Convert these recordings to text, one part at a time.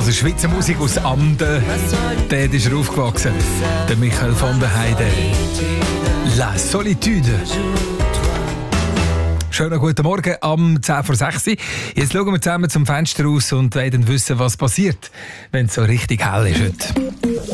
Also Schweizer Musik aus Amden, dort ist er aufgewachsen. Der Michael von der Heide. La Solitude. Schönen guten Morgen am 10 vor 6 Uhr. Jetzt schauen wir zusammen zum Fenster raus und wollen wissen, was passiert, wenn es so richtig hell ist heute.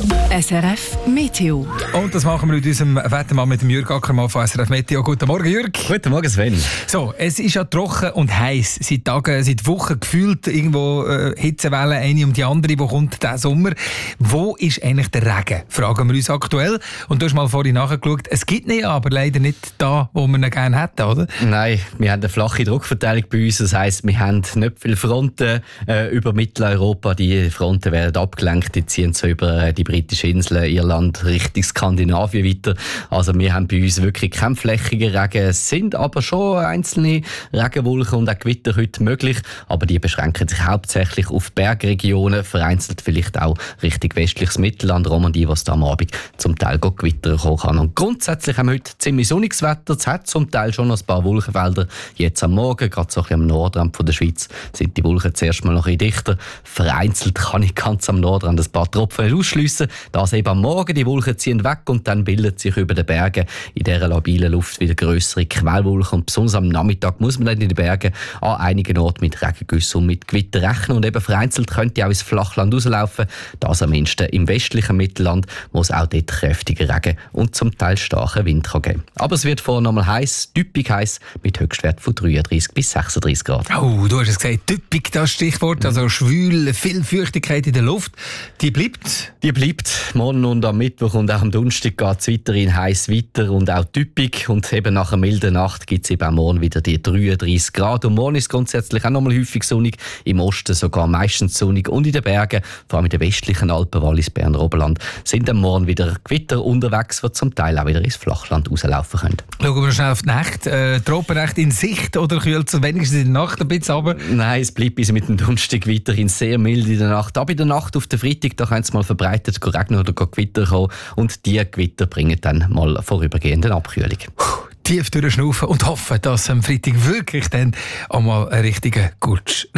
SRF Meteo. Und das machen wir mit unserem Wettermann, mit dem Jürg Ackermann von SRF Meteo. Guten Morgen, Jürg. Guten Morgen, Sven. So, es ist ja trocken und heiß. Seit Tagen, seit Wochen gefühlt irgendwo Hitzewelle, eine um die andere. Wo kommt der Sommer? Wo ist eigentlich der Regen? Fragen wir uns aktuell. Und du hast mal vorhin nachgeschaut. Es gibt ihn ja, aber leider nicht da, wo wir ihn gerne hätten, oder? Nein, wir haben eine flache Druckverteilung bei uns. Das heisst, wir haben nicht viele Fronten über Mitteleuropa. Die Fronten werden abgelenkt. Die ziehen so über die britischen Inseln, Irland, Richtung Skandinavien weiter. Also wir haben bei uns wirklich keinen flächigen Regen. Es sind aber schon einzelne Regenwolken und auch Gewitter heute möglich. Aber die beschränken sich hauptsächlich auf Bergregionen, vereinzelt vielleicht auch Richtung westliches Mittelland, Romandie, was da am Abend zum Teil Gewitter kommen kann. Und grundsätzlich haben wir heute ziemlich sonniges Wetter. Es hat zum Teil schon noch ein paar Wolkenfelder. Jetzt am Morgen, gerade so ein bisschen am Nordrand von der Schweiz, sind die Wolken zuerst mal noch ein bisschen dichter. Vereinzelt kann ich ganz am Nordrand ein paar Tropfen ausschliessen. Das eben am Morgen, die Wolken ziehen weg und dann bildet sich über den Bergen in dieser labilen Luft wieder grössere Quellwolken. Und besonders am Nachmittag muss man dann in den Bergen an einigen Orten mit Regengüssen und mit Gewitter rechnen. Und eben vereinzelt könnte auch ins Flachland rauslaufen. Das am ehesten im westlichen Mittelland, wo es auch dort kräftigen Regen und zum Teil starken Wind kann geben. Aber es wird vorher noch mal heiß, typisch heiß, mit Höchstwert von 33 bis 36 Grad. Oh, du hast es gesagt, typisch das Stichwort. Also schwül, viel Feuchtigkeit in der Luft. Die bleibt? Die bleibt. Morgen und am Mittwoch und auch am Donnerstag geht es weiterhin heiß weiter und auch typisch. Und eben nach einer milden Nacht gibt es eben auch morgen wieder die 33 Grad. Und morgen ist es grundsätzlich auch nochmal häufig sonnig. Im Osten sogar meistens sonnig. Und in den Bergen, vor allem in den westlichen Alpen, Wallis, Berner Oberland, sind am Morgen wieder Gewitter unterwegs, die zum Teil auch wieder ins Flachland rauslaufen können. Schauen wir schnell auf die Nacht. Tropenrecht in Sicht oder kühlt es wenigstens in der Nacht ein bisschen runter? Nein, es bleibt bis mit dem Donnerstag weiterhin sehr mild in der Nacht. Aber in der Nacht auf den Freitag, da kann es mal verbreitet regnen oder Gewitter kommen. Und diese Gewitter bringen dann mal vorübergehende Abkühlung. Tief durchschnaufen und hoffen, dass am Freitag wirklich dann auch mal ein richtiger Gutsch